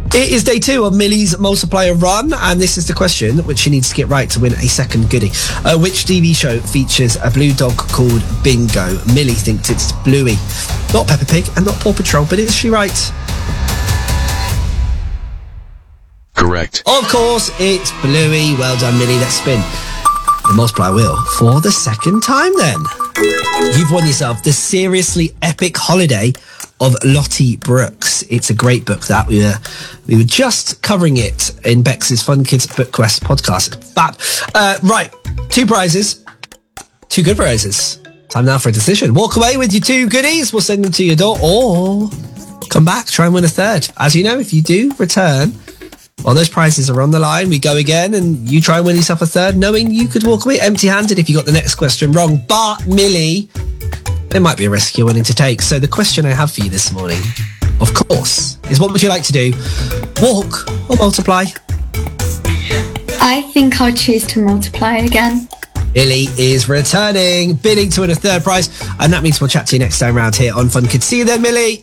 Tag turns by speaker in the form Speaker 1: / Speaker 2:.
Speaker 1: It is day 2 of Millie's multiplier run, and this is the question which she needs to get right to win a second goodie. Which TV show features a blue dog called Bingo? Millie thinks it's Bluey. Not Peppa Pig and not Paw Patrol, but is she right?
Speaker 2: Correct.
Speaker 1: Of course, it's Bluey. Well done, Millie. Let's spin the multiplier wheel for the second time then. You've won yourself the Seriously Epic Holiday of Lottie Brooks. It's a great book that we were just covering it in Bex's Fun Kids Book Quest podcast. Fab. Right, 2 prizes. 2 good prizes. Time now for a decision. Walk away with your 2 goodies. We'll send them to your door, or come back, try and win a third. As you know, if you do return, while those prizes are on the line, we go again and you try and win yourself a third, knowing you could walk away empty-handed if you got the next question wrong. But, Millie, there might be a risk you're willing to take. So the question I have for you this morning, of course, is what would you like to do? Walk or multiply?
Speaker 3: I think I'll choose to multiply again.
Speaker 1: Millie is returning, bidding to win a third prize, and that means we'll chat to you next time round here on Fun Kids. See you then, Millie.